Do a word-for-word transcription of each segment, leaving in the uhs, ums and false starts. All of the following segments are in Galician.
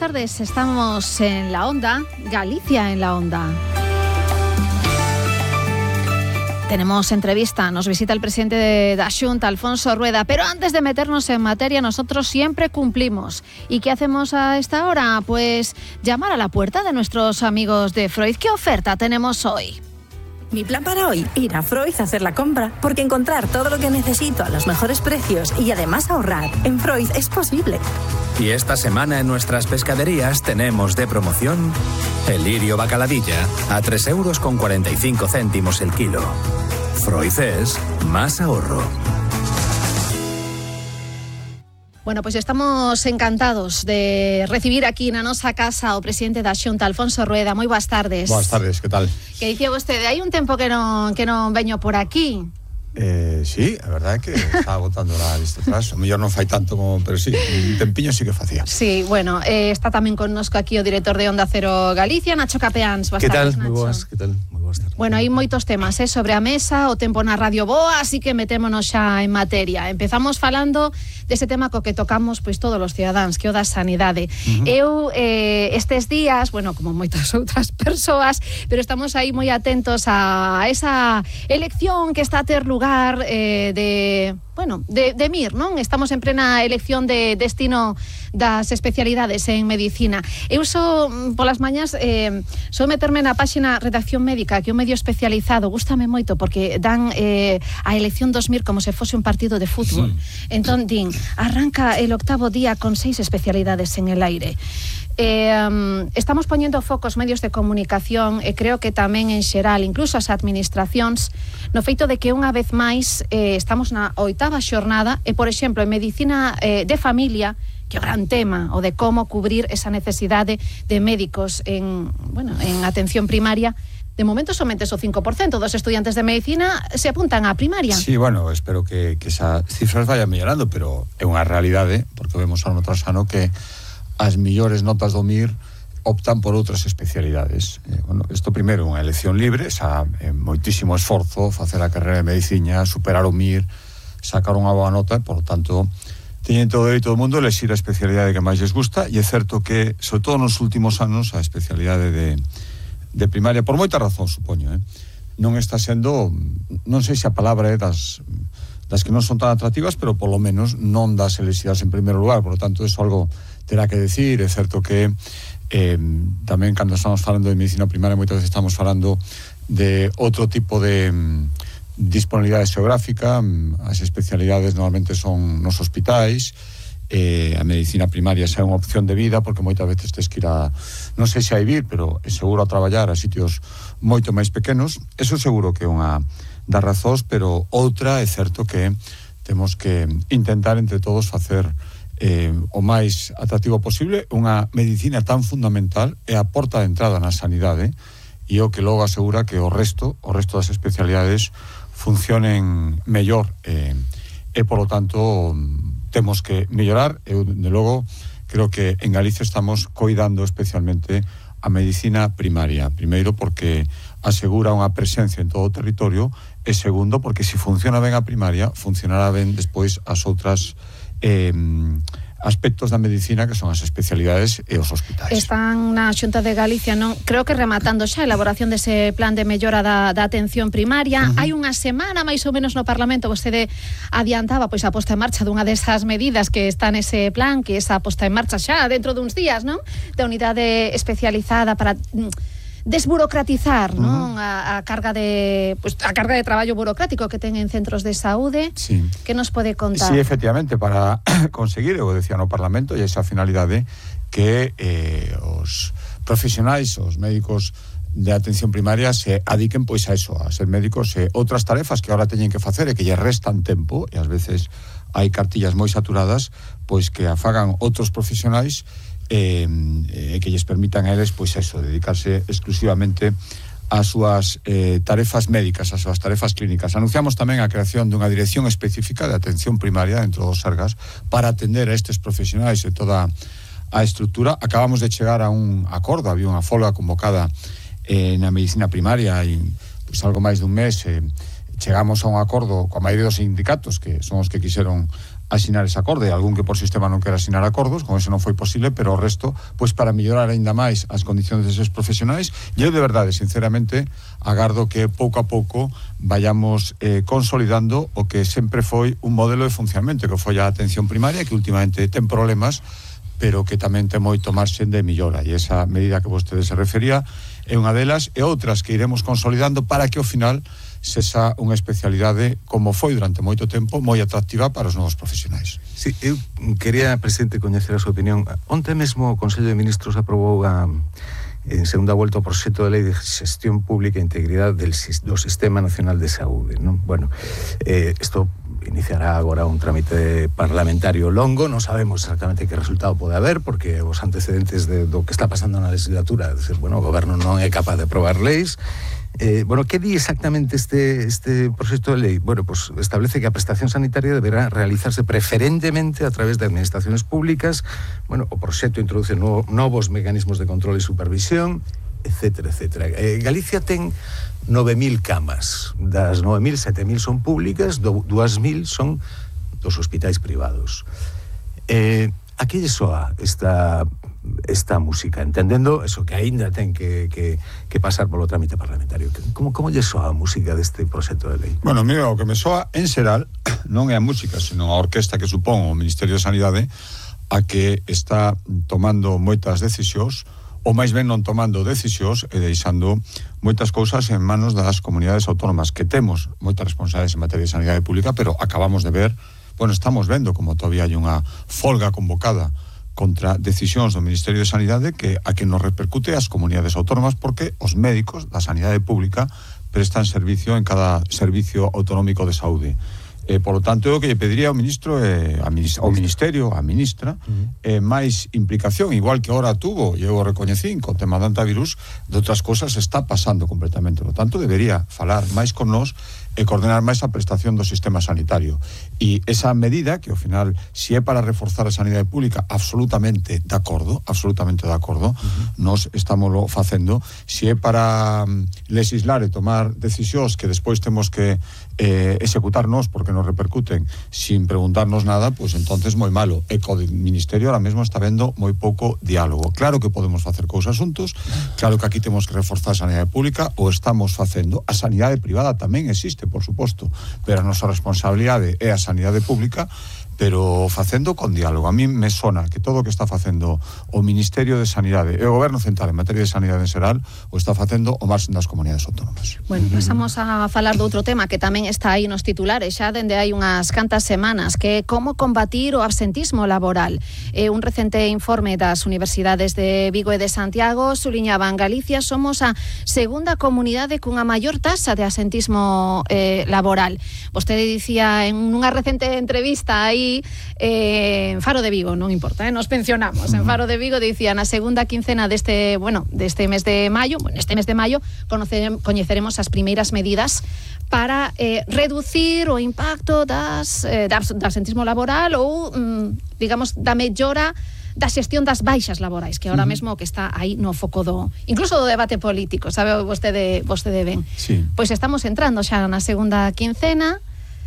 tardes, estamos en la onda, Galicia en la onda. Tenemos entrevista, nos visita el presidente de la Xunta, Alfonso Rueda, pero antes de meternos en materia, nosotros siempre cumplimos. ¿Y qué hacemos a esta hora? Pues llamar a la puerta de nuestros amigos de Freud. ¿Qué oferta tenemos hoy? Mi plan para hoy, ir a Freud a hacer la compra, porque encontrar todo lo que necesito a los mejores precios y además ahorrar en Freud es posible. Y esta semana en nuestras pescaderías tenemos de promoción el lirio bacaladilla a tres euros con cuarenta y cinco céntimos el kilo. Freud es más ahorro. Bueno, pues estamos encantados de recibir aquí en a nosa casa o presidente da Xunta, Alfonso Rueda. Moi boas tardes. Boas tardes, que tal? Que dicía vostede, hai un tempo que non que non veño por aquí. Eh, sí, a verdade é que está agotando la lista atrás. O mellor non fai tanto como, pero sí, un tempiño sí que facía. Sí, bueno, eh, está tamén connosco aquí o director de Onda Cero Galicia, Nacho Capeáns. Boas que tardes, tal? Nacho. Moi boas, que tal? Moi boas tardes. Bueno, hai moitos temas eh, sobre a mesa, o tempo na Radio Boa, así que metémonos xa en materia. Empezamos falando dese tema co que tocamos pois todos os cidadáns, que o da sanidade. Uh-huh. Eu eh, estes días, bueno, como moitas outras persoas, pero estamos aí moi atentos a esa elección que está a ter lugar eh, de, bueno, de, de M I R, non? Estamos en plena elección de destino das especialidades en medicina. Eu só, polas mañas, eh, só meterme na páxina Redacción Médica, que é un medio especializado, gústame moito, porque dan eh, a elección dos M I R como se fose un partido de fútbol. Sí. Entón, din, arranca el octavo día con seis especialidades en el aire. Eh, um, estamos poñendo focos medios de comunicación e creo que tamén en xeral, incluso as administracións, no feito de que unha vez máis eh, estamos na oitava xornada e, por exemplo, en medicina eh, de familia, que é o gran tema, o de como cubrir esa necesidade de médicos en, bueno, en atención primaria. De momento somente o cinco por cento dos estudiantes de medicina se apuntan á primaria. Sí, bueno, espero que, que esas cifras vayan mellorando, pero é unha realidade, porque vemos ano tras ano que as millores notas do M I R optan por outras especialidades. Eh, bueno, isto primeiro unha elección libre, xa é moitísimo esforzo facer a carreira de medicina, superar o M I R, sacar unha boa nota, e, por lo tanto, teñen todo o dereito do mundo a elegir a especialidade que máis les gusta, e é certo que, sobre todo nos últimos anos, a especialidade de, de primaria, por moitas razóns, supoño, eh, non está sendo, non sei se a palabra é das... das que non son tan atractivas, pero por lo menos non das elegidas en primeiro lugar, por lo tanto, eso algo terá que decir. É certo que eh, tamén cando estamos falando de medicina primaria moitas veces estamos falando de outro tipo de um, disponibilidade xeográfica. As especialidades normalmente son nos hospitais, eh, a medicina primaria xa é unha opción de vida, porque moitas veces tes que ir a, non sei se a vivir, pero é seguro a traballar a sitios moito máis pequenos. Eso seguro que é unha das razóns, pero outra é certo que temos que intentar entre todos facer eh, o máis atractivo posible unha medicina tan fundamental, é a porta de entrada na sanidade, e o que logo asegura que o resto, o resto das especialidades funcionen mellor, eh, e polo tanto temos que mellorar. Eu, de logo, creo que en Galicia estamos coidando especialmente a medicina primaria, primeiro porque asegura unha presencia en todo o territorio, e segundo porque se funciona ben a primaria, funcionará ben despois as outras eh, aspectos da medicina, que son as especialidades e os hospitais. Están na Xunta de Galicia, non, creo que rematando xa a elaboración dese plan de mellora da, da atención primaria. Uh-huh. Hai unha semana máis ou menos no Parlamento vostede adiantaba pois a posta en marcha dunha desas medidas que está nese plan, que esa posta en marcha xa dentro duns días, non? Da unidade especializada para desburocratizar, uh-huh. non? A, a carga de pues, a carga de traballo burocrático que ten en centros de saúde. Sí. Que nos pode contar? Sí, efectivamente, para conseguir, eu decía no Parlamento, e esa finalidade que eh, os profesionais, os médicos de atención primaria se adiquen pois a eso, a ser médicos e outras tarefas que agora teñen que facer e que lle restan tempo, e ás veces hai cartillas moi saturadas, pois que afagan outros profesionais e eh, que lles permitan a eles, pois eso, dedicarse exclusivamente ás súas eh, tarefas médicas, ás súas tarefas clínicas. Anunciamos tamén a creación dunha dirección específica de atención primaria dentro dos Sergas para atender a estes profesionais e toda a estrutura. Acabamos de chegar a un acordo, había unha folga convocada eh, na medicina primaria e pois, algo máis dun mes eh, chegamos a un acordo coa maioría dos sindicatos, que son os que quixeron asinar ese acordo, e algún que por sistema non quera asinar acordos, con eso non foi posible, pero o resto, pois para mellorar aínda máis as condicións deses profesionais, e eu de verdade, sinceramente, agardo que pouco a pouco vayamos eh, consolidando o que sempre foi un modelo de funcionamento, que foi a atención primaria, que últimamente ten problemas, pero que tamén ten moito marxen de millora, e esa medida que vostede se refería é unha delas, e outras que iremos consolidando para que ao final sexa unha especialidade, como foi durante moito tempo, moi atractiva para os novos profesionais. Sí, eu quería, presidente, coñecer a súa opinión. Onte mesmo o Consello de Ministros aprobou a, en segunda volta o proxecto de lei de xestión pública e integridade del, do Sistema Nacional de Saúde, non? Bueno, eh, isto iniciará agora un trámite parlamentario longo, non sabemos exactamente que resultado pode haber, porque os antecedentes de, do que está pasando na legislatura, é dicir, bueno, o goberno non é capaz de aprobar leis. Eh, bueno, que di exactamente este, este proxecto de lei? Bueno, pues establece que a prestación sanitaria deberá realizarse preferentemente a través de administraciones públicas. Bueno, o proxecto introduce no, novos mecanismos de control e supervisión, etcétera, etcétera. Eh, Galicia ten nove mil camas. Das nove mil, sete mil son públicas, dúas mil son dos hospitais privados. Eh, a que lle soa esta... esta música, entendendo eso que aínda ten que, que, que pasar polo trámite parlamentario? Como, como lle soa a música deste proxecto de lei? Bueno, mira, o que me soa en xeral non é a música, senón a orquesta que supón o Ministerio de Sanidade, a que está tomando moitas decisións, ou máis ben non tomando decisións e deixando moitas cousas en manos das comunidades autónomas, que temos moitas responsabilidades en materia de sanidade pública, pero acabamos de ver, bueno, estamos vendo como todavía hai unha folga convocada contra decisións do Ministerio de Sanidade que a que nos repercute as comunidades autónomas, porque os médicos da sanidade pública prestan servicio en cada servicio autonómico de saúde. Eh, por lo tanto, eu que lle pediría ao ministro eh, ao ministerio, á ministra, uh-huh. eh, máis implicación, igual que ahora tuvo, e eu o recoñecín co tema do antivirus, de outras cosas está pasando completamente. Por lo tanto, debería falar máis con nós e coordinar máis a prestación do sistema sanitario. E esa medida, que ao final, se é para reforzar a sanidade pública, absolutamente de acordo, absolutamente de acordo, uh-huh. nos estámoslo facendo. Se é para um, legislar e tomar decisións que despois temos que eh, executarnos porque nos repercuten sin preguntarnos nada, pois pues, entonces moi malo. E co Ministerio ahora mesmo está vendo moi pouco diálogo. Claro que podemos facer cousas xuntos, claro que aquí temos que reforzar a sanidade pública, o estamos facendo. A sanidade privada tamén existe, por suposto, pero a nosa responsabilidade é a sanidade pública, pero facendo con diálogo. A mí me sona que todo o que está facendo o Ministerio de Sanidade e o Goberno Central en materia de sanidade en xeral o está facendo o marxen das comunidades autónomas. Bueno, pasamos a falar de outro tema que tamén está aí nos titulares xa dende hai unhas cantas semanas, que é como combatir o absentismo laboral. Eh, un recente informe das universidades de Vigo e de Santiago suliñaban: Galicia somos a segunda comunidade cunha maior taxa de absentismo eh, laboral. Vostede dicía en unha recente entrevista aí eh, en Faro de Vigo, non importa, eh, nos pensionamos, en Faro de Vigo dicía na segunda quincena deste, bueno, deste mes de maio, bueno, este mes de maio coñeceremos as primeiras medidas para eh, reducir o impacto das, eh, das, do absentismo laboral ou, mm, digamos, da mellora da xestión das baixas laborais, que ahora mesmo que está aí no foco do, incluso do debate político, sabe vostede, vostede ben. Sí. Pois estamos entrando xa na segunda quincena.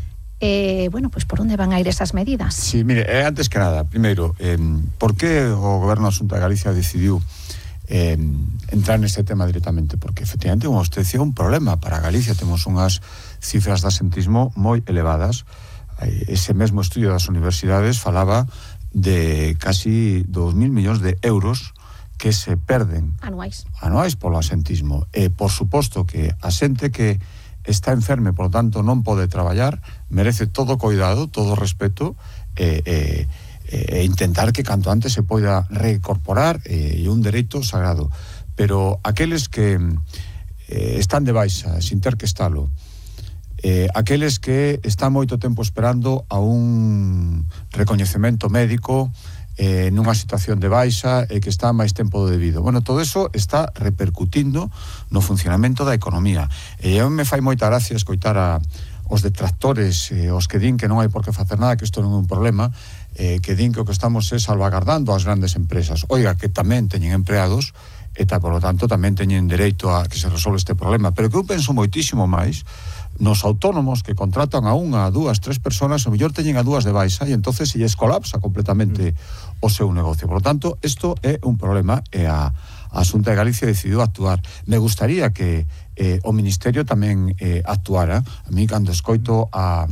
Eh, bueno, pues por onde van a ir esas medidas? Sí, mire, eh, antes que nada, primeiro, eh, por que o Goberno da Xunta de Galicia decidiu eh, entrar neste tema directamente? Porque efectivamente, como usted decía, un problema para Galicia. Temos unhas cifras de absentismo moi elevadas. Ese mesmo estudio das universidades falaba de casi dos mil millóns de euros que se perden anuais, anuais polo absentismo. E, por suposto, que a xente que está enferme, por lo tanto non pode traballar, merece todo cuidado, todo respeto e, e, e intentar que canto antes se poida reincorporar, e, e un dereito sagrado. Pero aqueles que eh, están de baixa sin ter que estalo, eh, aqueles que están moito tempo esperando a un recoñecemento médico, eh, nunha situación de baixa e que está máis tempo do debido. Bueno, todo eso está repercutindo no funcionamento da economía. E eu me fai moita gracia escoitar a os detractores, eh, os que din que non hai por que facer nada, que isto non é un problema, eh, que din que o que estamos é salvagardando as grandes empresas. Oiga, que tamén teñen empleados e, por lo tanto, tamén teñen dereito a que se resolve este problema. Pero que eu penso moitísimo máis nos autónomos que contratan a unha, a dúas, tres personas, o mellor teñen a dúas de baixa e entonces se lles colapsa completamente mm. o seu negocio. Por lo tanto, isto é un problema e a, a Xunta de Galicia decidiu actuar. Me gustaría que eh, o Ministerio tamén eh, actuara. A mí, cando escoito a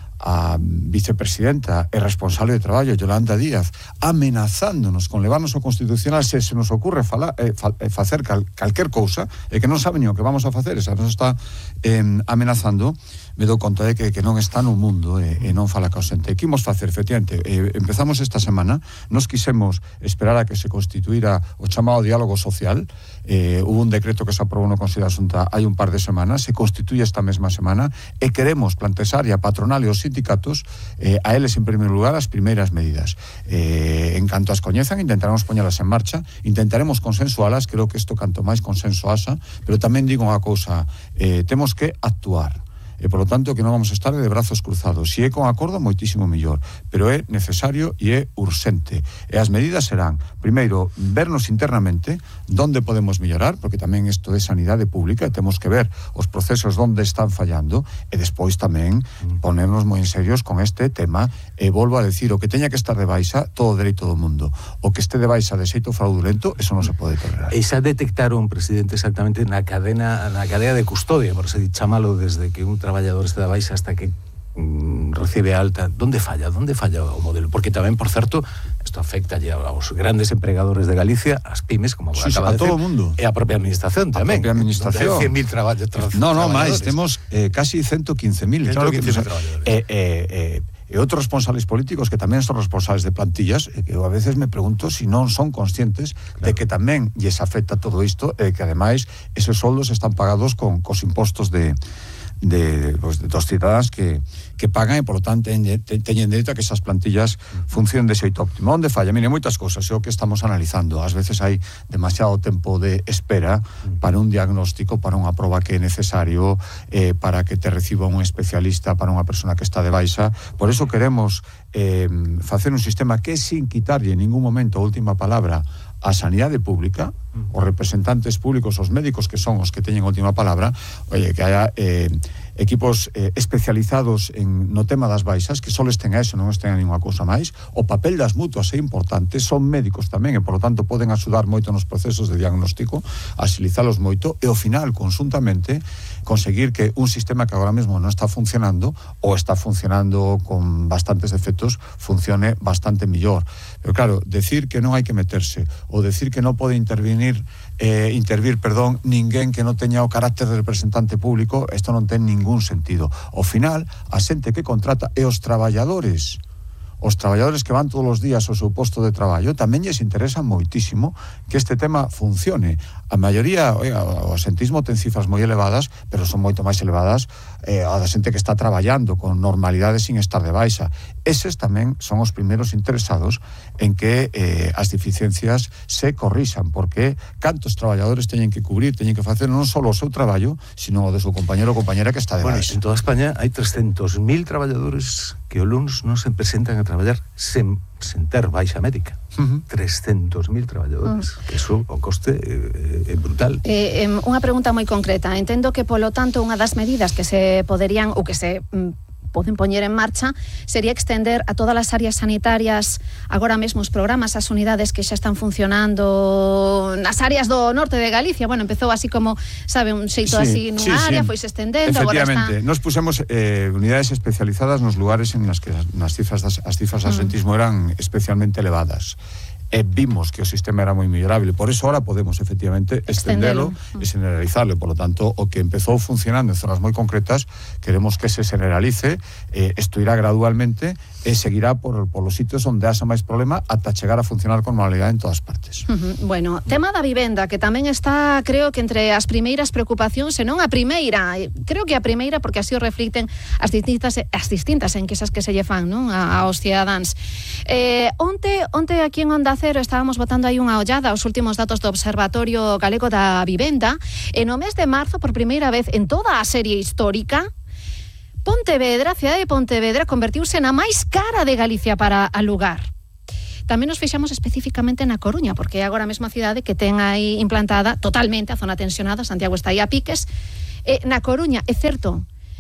a vicepresidenta e responsable de traballo Yolanda Díaz amenazándonos con levarnos ao Constitucional se se nos ocurre fala, eh, fa, eh, facer cal, calquer cousa e que non sabe ni o que vamos a facer, esa nos está eh, amenazando, me dou conta de que, que non está no mundo e, e non fala ca xente. Que imos facer, efectivamente, eh, empezamos esta semana, nos quisemos esperar a que se constituíra o chamado diálogo social, eh, hubo un decreto que se aprobou no Consello da Xunta hai un par de semanas, se constituye esta mesma semana e queremos plantexar a patronal e os sindicatos eh, a eles en primeiro lugar as primeiras medidas. Eh, en canto as coñezan, intentaremos poñelas en marcha, intentaremos consensualas, creo que isto canto máis consenso asa, pero tamén digo unha cousa, eh, temos que actuar. E, por lo tanto, que non vamos a estar de brazos cruzados. Si é con acordo, moitísimo mellor, pero é necesario e é urxente. E as medidas serán, primeiro, vernos internamente donde podemos mellorar, porque tamén isto é sanidade pública e temos que ver os procesos donde están fallando, e despois tamén ponernos moi en serios con este tema, e volvo a decir, o que teña que estar de baixa, todo o dereito do mundo. O que este de baixa de xeito fraudulento, eso non se pode tolerar. E xa detectaron, presidente, exactamente na cadena, na cadea de custodia, por se chamalo desde que un traballador este da baixa hasta que mm, recibe alta, donde falla? Donde falla o modelo? Porque tamén, por certo, isto afecta ya aos grandes empregadores de Galicia, as pymes, como sí, acaba a de todo decir, o mundo. E a propia administración tamén. A propia administración. cien mil traballos. Tra no, no, máis, temos eh, casi ciento quince mil. Claro que traballadores. Eh, eh, eh, e outros responsables políticos que tamén son responsables de plantillas, e que eu a veces me pregunto se si non son conscientes claro. de que tamén lles afecta todo isto e que ademais esos soldos están pagados con cos impostos de de, pues, de dos cidadáns que, que pagan e, por lo tanto, teñen, teñen dereito a que esas plantillas funcionen de xeito óptimo. Onde falla? Mire, moitas cousas, é o que estamos analizando. Ás veces hai demasiado tempo de espera para un diagnóstico, para unha proba que é necesario, eh, para que te reciba un especialista, para unha persona que está de baixa. Por eso queremos eh, facer un sistema que, sin quitarlle en ningún momento a última palabra a sanidade pública, os representantes públicos, os médicos que son os que teñen a última palabra, oye, que haya eh, equipos eh, especializados en, no tema das baixas, que só estén a eso, non estén a ninguna cousa máis. O papel das mutuas é importante, son médicos tamén, e, por lo tanto, poden axudar moito nos procesos de diagnóstico, axilizalos moito, e, ao final, conjuntamente, conseguir que un sistema que agora mesmo non está funcionando, ou está funcionando con bastantes defectos, funcione bastante millor. Pero, claro, decir que non hai que meterse, ou decir que non pode intervenir eh, intervir, perdón, ninguén que non teña o carácter de representante público, isto non ten ningún sentido. Ao final, a xente que contrata e os traballadores, os traballadores que van todos os días ao seu posto de traballo, tamén lles interesa moitísimo que este tema funcione. A maioría, oiga, o asentismo ten cifras moi elevadas, pero son moito máis elevadas eh, a da xente que está traballando con normalidade sin estar de baixa. Eses tamén son os primeiros interesados en que eh, as deficiencias se corrixan, porque cantos traballadores teñen que cubrir, teñen que facer non só o seu traballo, sino o de seu compañero ou compañera que está de bueno, baixa. En toda España hai trescentos mil traballadores que o luns non se presentan a traballar sen, sen ter baixa médica. Uh-huh. trescentos mil traballadores, uh-huh. que eso o coste é, é brutal. Eh, eh, unha pregunta moi concreta. Entendo que, polo tanto, unha das medidas que se poderían ou que se mm, poden poñer en marcha sería extender a todas as áreas sanitarias agora mesmo os programas, as unidades que xa están funcionando nas áreas do norte de Galicia. Bueno, empezou así como, sabe, un xeito sí, así nunha sí, área, sí. Foise estendendo, agora está... Efectivamente, nos pusemos eh, unidades especializadas nos lugares en las que nas cifras das, as cifras de asentismo eran especialmente elevadas. E vimos que o sistema era moi mellorable, por eso ahora podemos efectivamente extendelo e generalizarlo. Por lo tanto, o que empezou funcionando en zonas moi concretas, queremos que se generalice, eh, isto irá gradualmente e seguirá por, por los sitios onde haxa máis problema ata chegar a funcionar con normalidade en todas partes. Uh-huh. Bueno, tema da vivenda, que tamén está, creo que entre as primeiras preocupacións, e non a primeira, creo que a primeira, porque así o reflicten as distintas as distintas enquisas que se lle fan, non, a, aos cidadáns. Eh, onte, onte aquí en Onda Cero estábamos botando aí unha ollada aos últimos datos do Observatorio Galego da Vivenda, e no mes de marzo, por primeira vez en toda a serie histórica, Pontevedra, a cidade de Pontevedra, convertiuse na máis cara de Galicia para alugar. Tamén nos fixamos especificamente na Coruña, porque é agora mesmo a cidade que ten aí implantada totalmente a zona tensionada, Santiago está aí a piques. E na Coruña, é certo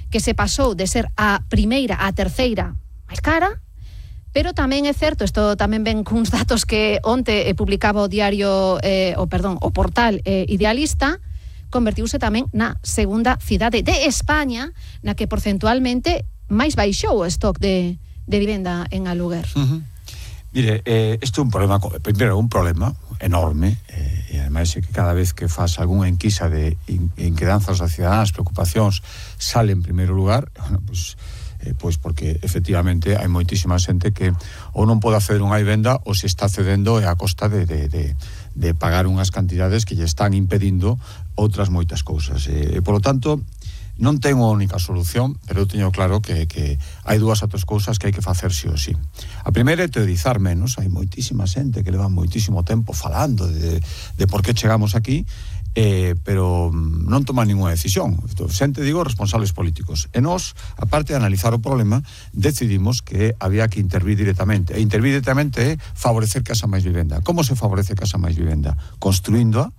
que se pasou de ser a primeira a terceira máis cara, pero tamén é certo, isto tamén ven cuns datos que onte eh, publicaba o diario, eh, o perdón, o portal eh, Idealista, convertiuse tamén na segunda cidade de España na que porcentualmente máis baixou o stock de, de vivenda en aluguer. Uh-huh. Mire, eh, isto é un problema, primeiro un problema enorme, eh, e ademais é que cada vez que faz algunha enquisa de in, inquedanzas das cidadanas, preocupacións, sale en primeiro lugar, bueno, pois, eh, pois porque efectivamente hai moitísima xente que ou non pode acceder unha vivenda ou se está cedendo a costa de, de, de, de pagar unhas cantidades que lle están impedindo outras moitas cousas. E, e polo tanto, non ten unha única solución, pero eu teño claro que, que hai dúas outras cousas que hai que facer sí ou sí. A primeira é teorizar menos, hai moitísima xente que leva moitísimo tempo falando de, de por que chegamos aquí, eh, pero non toma ninguna decisión. Xente, digo, responsables políticos. E nós, aparte de analizar o problema, decidimos que había que intervir directamente. E intervir directamente é favorecer casa máis vivenda. Como se favorece casa máis vivenda? Construíndoa.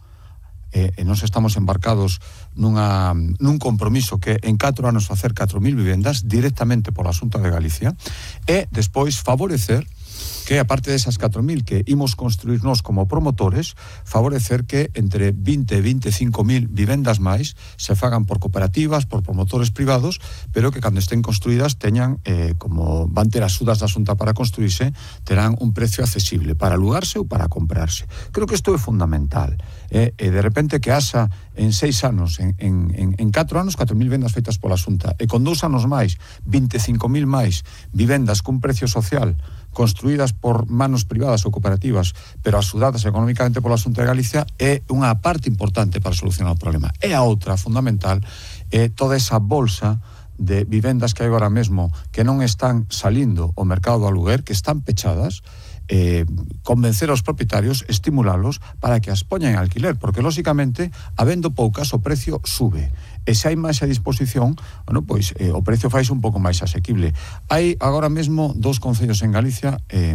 E, e nos estamos embarcados nunha, nun compromiso que en catro anos facer catro mil vivendas directamente pola Xunta de Galicia e despois favorecer que, aparte desas catro mil que imos construir nós como promotores, favorecer que entre vinte e vinte e cinco mil vivendas máis se fagan por cooperativas, por promotores privados, pero que cando estén construídas teñan, eh, como van ter as axudas da Xunta para construirse, terán un precio accesible para alugarse ou para comprarse. Creo que isto é fundamental. Eh, e de repente que asa en seis anos, en, en, en catro anos, catro mil vendas feitas pola Xunta, e con dous anos máis, vinte e cinco mil máis vivendas cun precio social construídas por manos privadas ou cooperativas, pero axudadas económicamente pola Xunta de Galicia, é unha parte importante para solucionar o problema. E a outra, fundamental, é toda esa bolsa de vivendas que hai agora mesmo que non están salindo ao mercado do aluguer, que están pechadas, eh, convencer aos propietarios, estimulalos para que as poñan en alquiler, porque, lóxicamente, habendo poucas, o precio sube. E se hai máis a disposición, bueno, pois eh, o precio faixe un pouco máis asequible. Hai agora mesmo dous concellos en Galicia eh,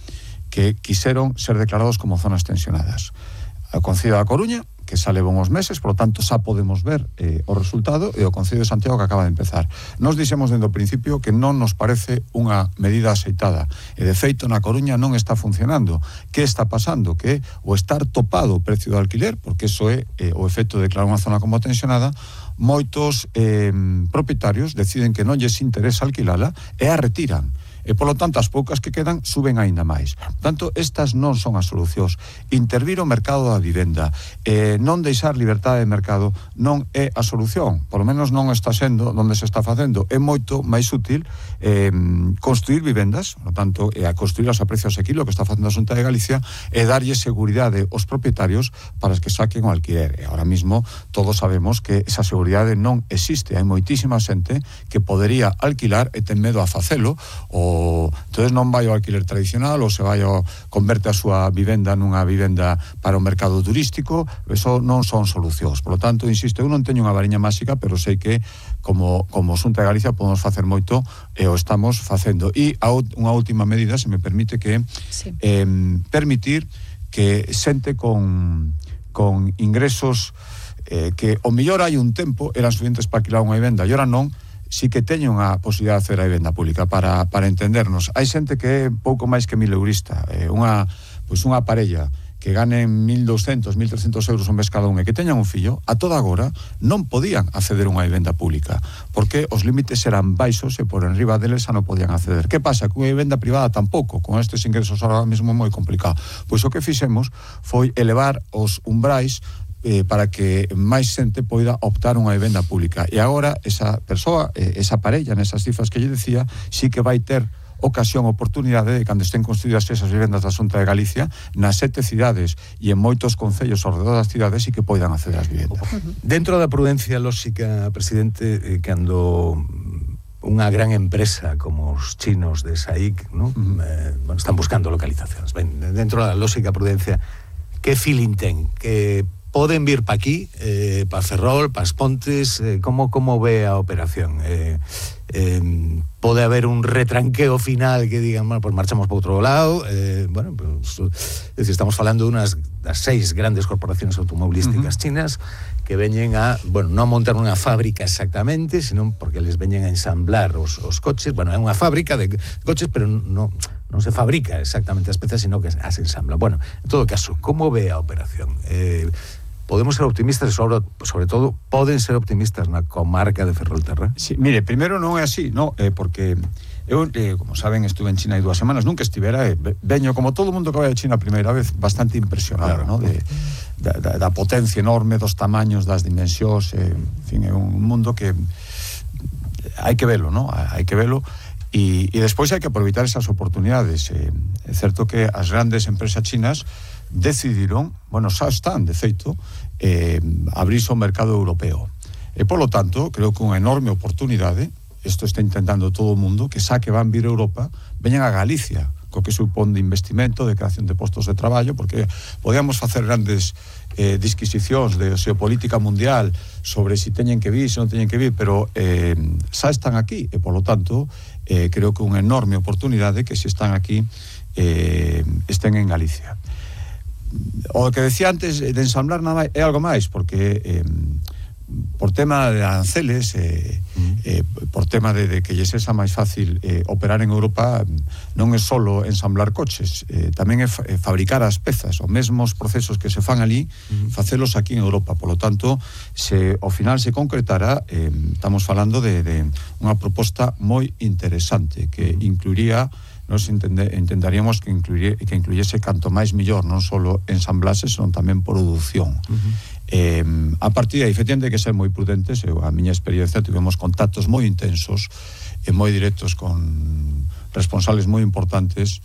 que quixeron ser declarados como zonas tensionadas. O Concello da Coruña, que xa leva uns meses, por lo tanto xa podemos ver eh, o resultado, e o Concello de Santiago, que acaba de empezar. Nos dixemos dende o principio que non nos parece unha medida aceitada, e de feito na Coruña non está funcionando. Que está pasando? Que o estar topado o precio do alquiler, porque eso é eh, o efecto de declarar unha zona como tensionada, moitos eh, propietarios deciden que non lles interesa alquilala e a retiran. E, polo tanto, as poucas que quedan suben aínda máis. Por tanto, estas non son as solucións. Intervir o mercado da vivenda, eh, non deixar liberdade de mercado, non é a solución. Por lo menos non está sendo onde se está facendo. É moito máis útil eh, construir vivendas, por lo tanto, e a construirlas a precio asequible, que está facendo a Xunta de Galicia, e darlle seguridade aos propietarios para que saquen o alquiler. E ahora mismo todos sabemos que esa seguridade non existe. Hai moitísima xente que podería alquilar e ten medo a facelo, ou entonces non vai ao alquiler tradicional, ou se vai ao, converte a súa vivenda nunha vivenda para o mercado turístico. Eso non son solucións. Por lo tanto, insisto, eu non teño unha variña máxica, pero sei que como, como Xunta de Galicia podemos facer moito, e o estamos facendo. E a, unha última medida, se me permite, que sí. eh, permitir que xente con, con ingresos eh, que o mellor hai un tempo eran suficientes para alquilar unha vivenda, e ora non, si que teñen a posibilidade de hacer a vivenda pública. Para, para entendernos, hai xente que é pouco máis que mil eurista, eh, unha, pois unha parella que ganen mil doscientos, mil trescientos euros un mes cada un e que teñan un fillo, a toda agora non podían acceder a unha vivenda pública, porque os límites eran baixos e por enriba deles xa non podían acceder. Que pasa? Que unha vivenda privada tampouco, con estes ingresos ahora mesmo é moi complicado. Pois o que fixemos foi elevar os umbrais Eh, para que máis xente poida optar unha vivenda pública. E agora esa persoa, eh, esa parella, nesas cifras que lle decía, sí que vai ter ocasión, oportunidade de, cando estén construídas esas vivendas da Xunta de Galicia, nas sete cidades e en moitos concellos ao redor das cidades, sí que poidan acceder ás vivendas. Dentro da prudencia lóxica, presidente, eh, cando unha gran empresa como os chinos de S A I C, ¿no? Uh-huh. eh, bueno, están buscando localizacións. Ben, dentro da lóxica prudencia, que feeling ten? Que poden vir pa aquí, eh, pa Ferrol, pa as Pontes, eh, como, como ve a operación? Eh, eh, pode haber un retranqueo final que digan, bueno, pues marchamos para outro lado, eh, bueno, pues, es decir, estamos falando de unas das seis grandes corporaciones automobilísticas uh-huh. chinas que veñen a, bueno, non montar unha fábrica exactamente, sino porque les veñen a ensamblar os, os coches, bueno, é unha fábrica de coches, pero non, non se fabrica exactamente as pezas, sino que as ensambla. Bueno, en todo caso, como ve a operación? Eh, podemos ser optimistas e sobre, sobre todo poden ser optimistas na comarca de Ferrolterra? Sí, mire, primeiro non é así, no, eh, porque eu, eh, como saben, estuve en China hai dúas semanas, nunca estivera, eh, veño como todo o mundo que vai a China a primeira vez, bastante impresionado, claro, no, de, da, da, da potencia enorme, dos tamaños, das dimensións, eh, en fin, é un mundo que hai que velo, no, hai que velo. E, e despois hai que aproveitar esas oportunidades. Eh, é certo que as grandes empresas chinas decidiron, bueno, xa están, de feito, eh, abrirse ao mercado europeo. E, polo tanto, creo que unha enorme oportunidade, isto está intentando todo o mundo, que xa que van vir a Europa, veñan a Galicia, co que supón de investimento, de creación de postos de traballo, porque podíamos facer grandes eh, disquisicións de xeopolítica mundial sobre si teñen que vir, se non teñen que vir, pero eh, xa están aquí, e, polo tanto, Eh, creo que unha enorme oportunidade que se están aquí eh, estén en Galicia. O que decía antes de ensamblar nada é algo máis, porque eh, por tema de aranceles eh, mm. eh, por tema de, de que lles é máis fácil eh, operar en Europa, non é solo ensamblar coches, eh, tamén é fa- fabricar as pezas, os mesmos procesos que se fan ali, mm. facelos aquí en Europa. Por lo tanto, se ao final se concretara, eh, estamos falando de, de unha proposta moi interesante que mm. incluiría, nos entende, entenderíamos que, incluye, que incluyese canto máis millor, non solo ensamblases, senón tamén produción. Mm-hmm. Eh, a partir de aí, efectivamente, hai que ser moi prudentes. Eu, a miña experiencia, tivemos contactos moi intensos e moi directos con responsables moi importantes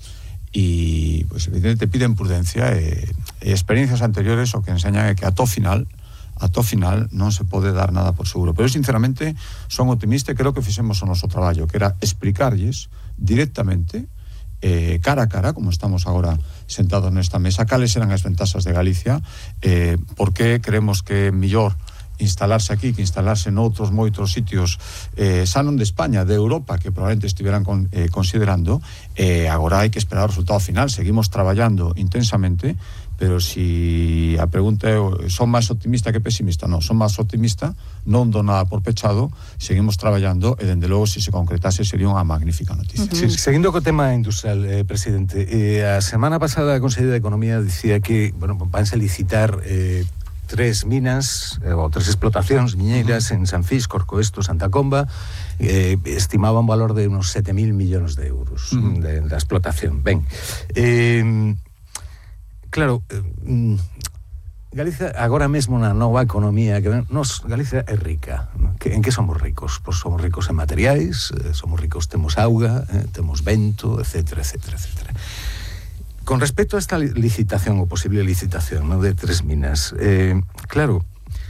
e, pues, evidentemente, piden prudencia e, e experiencias anteriores o que enseñan é que a to final a to final non se pode dar nada por seguro. Pero eu, sinceramente, son optimista e creo que fixemos o noso traballo, que era explicarlles directamente, eh, cara a cara, como estamos agora sentados nesta mesa, cales eran as ventaxas de Galicia, eh, por que creemos que é mellor instalarse aquí que instalarse noutros moitos sitios, eh, xa non de España, de Europa, que probablemente estiveran con, eh, considerando. Eh, agora hai que esperar o resultado final. Seguimos traballando intensamente, pero si a pregunta é, son máis optimista que pesimista? Non, son máis optimista, non do nada por pechado, seguimos traballando e, dende logo, se se concretase, sería unha magnífica noticia. Uh-huh. Sí, seguindo co tema industrial, eh, presidente, eh, a semana pasada a Consellería de Economía dicía que, bueno, vanse licitar eh, tres minas, eh, ou tres explotacións miñeiras uh-huh. en Sanfís, Corcoesto, Santa Comba, eh, estimaba un valor de unos sete mil millóns de euros uh-huh. de, da explotación. Ben, eh, claro, eh, Galicia agora mesmo na nova economía que nos, Galicia é rica, ¿no? Que, en que somos ricos? Pois somos ricos en materiais, eh, somos ricos, temos auga, eh, temos vento, etcétera, etcétera, etcétera. Con respecto a esta licitación, o posible licitación, ¿no?, de tres minas, eh, claro,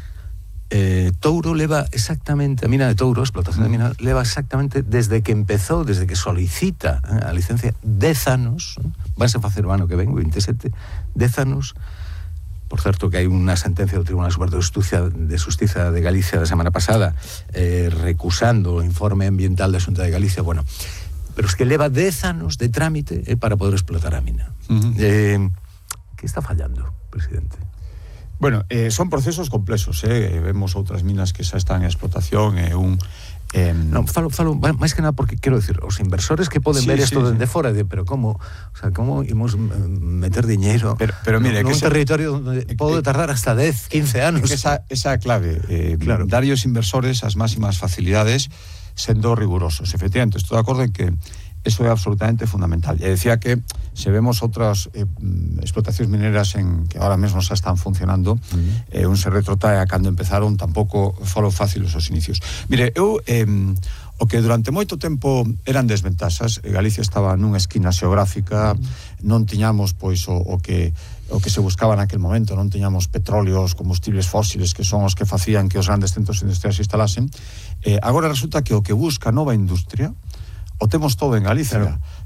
eh, Touro leva exactamente, a mina de Touro, a explotación de mina, leva exactamente desde que empezou, desde que solicita eh, a licencia, dez anos, eh, vanse facer o ano que ven, veintisiete, dez anos. Por certo, que hai unha sentencia do Tribunal Superior de Justicia de, Justicia de Galicia da semana pasada eh, recusando o informe ambiental da Xunta de Galicia, bueno, pero es que leva dez anos de trámite eh, para poder explotar a mina. Uh-huh. Eh, que está fallando, presidente? Bueno, eh, son procesos complexos, eh? Vemos outras minas que xa están en explotación, e eh, un... Eh, no, falo, falo, máis que nada porque, quero decir, os inversores que poden sí, ver isto sí, dende sí. fora, de, pero como, o sea, como imos meter diñeiro pero, pero mire, nun territorio onde eh, pode tardar hasta dez, quince anos? Que esa, esa clave, eh, claro. Dar aos inversores as máximas facilidades sendo rigurosos. Efectivamente, estou de acordo en que eso é absolutamente fundamental. E decía que se vemos outras eh, explotacións mineras en que ahora mesmo xa están funcionando, uh-huh. eh, un se retrotrae a cando empezaron, tampouco foron fáciles os inicios. Mire, eu eh, o que durante moito tempo eran desventaxas, Galicia estaba nunha esquina xeográfica, uh-huh. non tiñamos pois o, o que o que se buscaba naquel momento, non tiñamos petróleos, combustibles fósiles, que son os que facían que os grandes centros industriais se instalasen. Eh, agora resulta que o que busca nova industria o temos todo en Galicia. Claro.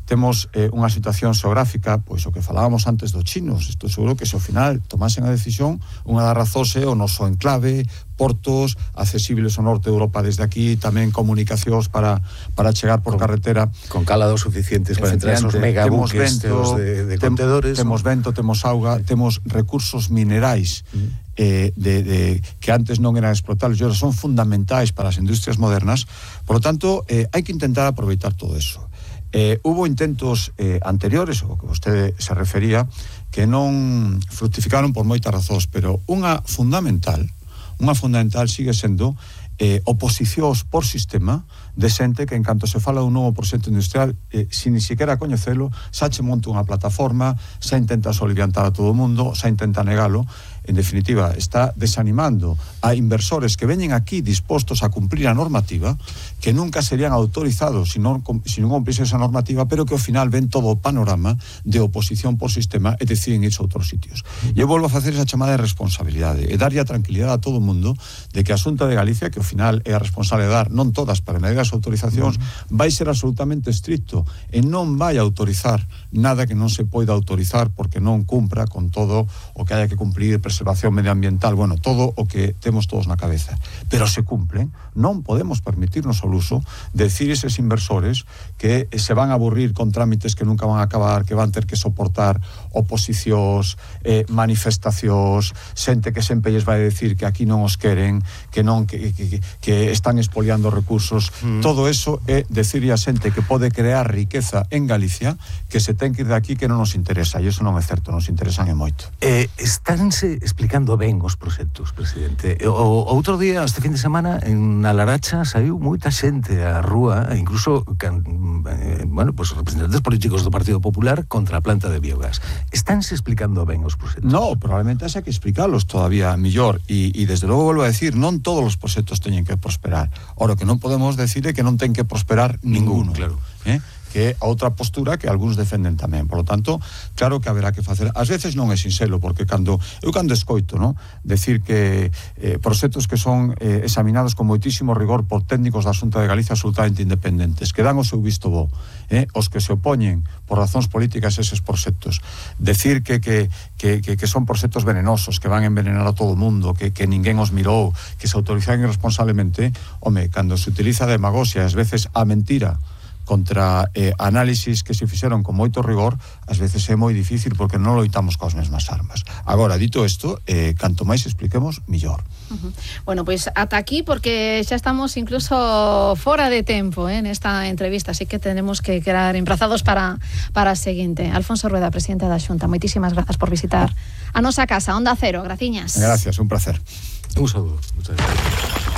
temos eh, unha situación xeográfica, pois o que falábamos antes dos chinos. Estou seguro que se ao final tomasen a decisión, unha das razóns é o noso enclave, portos accesibles ao norte de Europa desde aquí, tamén comunicacións para, para chegar por con, carretera. Con calados suficientes para entrar esos megabuques de, de contedores. Temos vento, temos auga, temos recursos minerais uh-huh. eh, de, de, que antes non eran explotables e ahora son fundamentais para as industrias modernas. Por lo tanto, eh, hai que intentar aproveitar todo eso. Eh, hubo intentos eh, anteriores, o que vostede se refería, que non fructificaron por moitas razóns, pero unha fundamental, unha fundamental sigue sendo eh, oposicións por sistema de xente que en canto se fala dun novo proxecto industrial, eh, sin ni siquiera coñecelo, xa che monta unha plataforma, xa intenta soliviantar a todo o mundo, xa intenta negalo. En definitiva, está desanimando a inversores que veñen aquí dispostos a cumplir a normativa, que nunca serían autorizados si non, si non cumplise esa normativa, pero que ao final ven todo o panorama de oposición por sistema e deciden irse a outros sitios. E eu volvo a facer esa chamada de responsabilidade e darlle a tranquilidade a todo o mundo de que a Xunta de Galicia, que ao final é a responsable de dar, non todas, para medir as autorizacións, vai ser absolutamente estricto e non vai autorizar nada que non se poida autorizar porque non cumpra con todo o que haya que cumplir, preservación medioambiental, bueno, todo o que temos todos na cabeza. Pero se cumplen, non podemos permitirnos o luso de decir eses inversores que se van a aburrir con trámites que nunca van a acabar, que van ter que soportar oposicións, eh, manifestacións, xente que sempre lles vai decir que aquí non os queren, que non que, que, que están expoliando recursos. Mm. Todo eso é decirle a xente que pode crear riqueza en Galicia que se ten que ir de aquí que non nos interesa, e iso non é certo, nos interesan e moito. Eh, estánse explicando ben os proxectos, presidente. O, o outro día, este fin de semana, en Alaracha saiu moita xente á rúa, incluso can, eh, bueno, pues representantes políticos do Partido Popular contra a planta de biogás. Estánse explicando ben os proxectos? No, probablemente hai que explicarlos todavía mellor e, e desde logo volvo a decir, non todos os proxectos teñen que prosperar. Ora, que non podemos decir é que non ten que prosperar ninguno. Claro. Eh? Que é a outra postura que algúns defenden tamén. Por lo tanto, claro que haberá que facer. Ás veces non é sinxelo, porque cando eu cando escoito, no, decir que eh, proxectos que son eh, examinados con moitísimo rigor por técnicos da Xunta de Galicia absolutamente independentes, que dan o seu visto bo, eh, os que se opoñen por razóns políticas eses proxectos, decir que, que, que, que, que son proxectos venenosos, que van a envenenar a todo o mundo, que, que ninguén os mirou, que se autorizaron irresponsablemente, home, cando se utiliza a demagoxia, ás veces a mentira, contra eh, análisis que se fixeron con moito rigor, ás veces é moi difícil porque non loitamos coas mesmas armas. Agora, dito isto, eh, canto máis expliquemos, millor. Uh-huh. Bueno, pois pues, ata aquí, porque xa estamos incluso fora de tempo eh, nesta entrevista, así que tenemos que quedar emprazados para, para a seguinte. Alfonso Rueda, presidente da Xunta, moitísimas grazas por visitar a nosa casa, Onda Cero, graciñas. Gracias, un placer. Un saludo. Muchas gracias.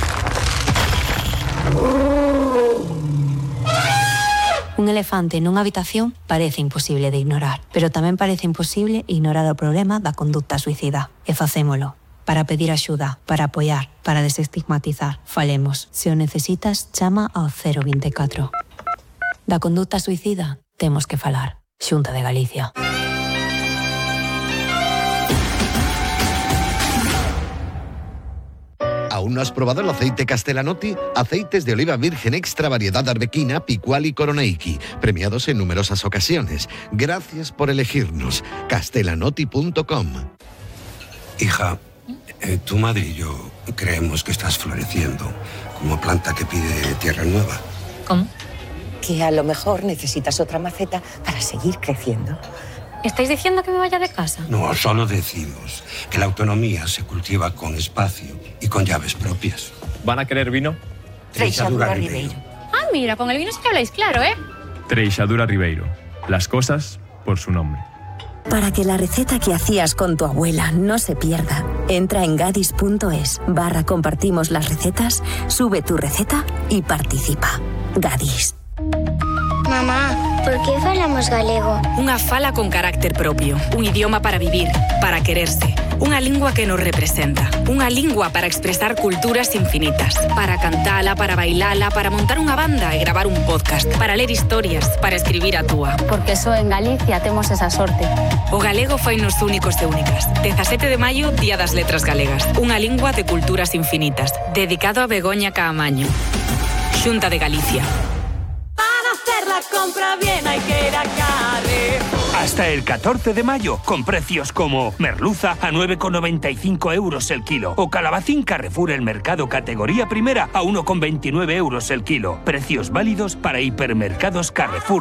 Un elefante nunha habitación parece imposible de ignorar, pero tamén parece imposible ignorar o problema da conducta suicida. E facémolo. Para pedir axuda, para apoiar, para desestigmatizar. Falemos. Se o necesitas, chama ao cero veinticuatro. Da conducta suicida, temos que falar. Xunta de Galicia. ¿Aún no has probado el aceite Castellanotti? Aceites de oliva virgen extra variedad arbequina, picual y coroneiki, premiados en numerosas ocasiones. Gracias por elegirnos. castellanotti punto com. Hija, eh, tu madre y yo creemos que estás floreciendo como planta que pide tierra nueva. ¿Cómo? Que a lo mejor necesitas otra maceta para seguir creciendo. ¿Estáis diciendo que me vaya de casa? No, solo decimos que la autonomía se cultiva con espacio y con llaves propias. ¿Van a querer vino? Treixadura Ribeiro. Ah, mira, con el vino sí que habláis claro, ¿eh? Treixadura Ribeiro. Las cosas por su nombre. Para que la receta que hacías con tu abuela no se pierda, entra en gadis punto es barra compartimos las recetas, sube tu receta y participa. Gadis. Mamá, por que falamos galego? Unha fala con carácter propio, un idioma para vivir, para quererse, unha lingua que nos representa, unha lingua para expresar culturas infinitas, para cantala, para bailala, para montar unha banda e gravar un podcast, para ler historias, para escribir a túa. Porque só en Galicia temos esa sorte. O galego foi nos únicos e únicas. dezasete de maio, Día das Letras Galegas, unha lingua de culturas infinitas, dedicado a Begoña Caamaño. Xunta de Galicia. Para hacer la la compra bien hay que ir a Carrefour. Hasta el catorce de mayo, con precios como merluza a nueve con noventa y cinco euros el kilo o calabacín Carrefour el mercado categoría primera a uno con veintinueve euros el kilo. Precios válidos para hipermercados Carrefour.